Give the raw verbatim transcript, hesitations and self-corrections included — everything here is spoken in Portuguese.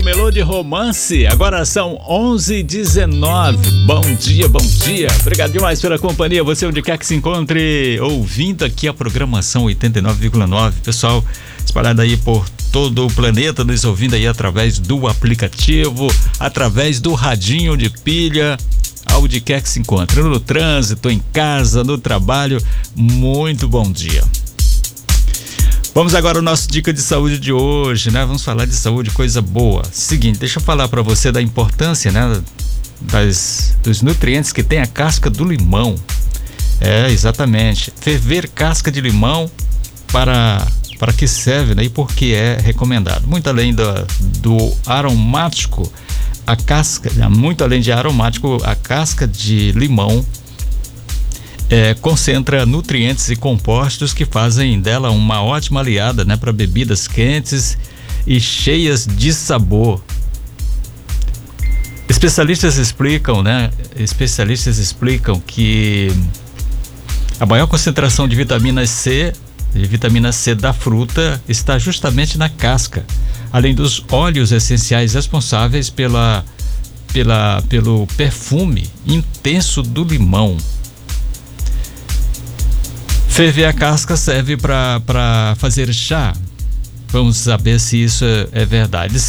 camelô de romance. Agora são onze e dezenove. Bom dia, bom dia. Obrigado demais pela companhia. Você onde quer que se encontre ouvindo aqui a programação oitenta e nove vírgula nove. Pessoal espalhado aí por todo o planeta, nos ouvindo aí através do aplicativo, através do radinho de pilha, aonde quer que se encontre, no trânsito, em casa, no trabalho. Muito bom dia. Vamos agora ao nosso dica de saúde de hoje, né? Vamos falar de saúde, coisa boa. Seguinte, deixa eu falar para você da importância, né? Das, dos nutrientes que tem a casca do limão. É, exatamente. Ferver casca de limão para, para que serve, né? E por que é recomendado. Muito além do, do aromático, a casca, muito além de aromático, a casca de limão É, concentra nutrientes e compostos que fazem dela uma ótima aliada, né, para bebidas quentes e cheias de sabor. Especialistas explicam, né, especialistas explicam que a maior concentração de vitamina C, de vitamina C da fruta está justamente na casca, além dos óleos essenciais responsáveis pela, pela, pelo perfume intenso do limão. Ferver a casca serve para fazer chá. Vamos saber se isso é, é verdade.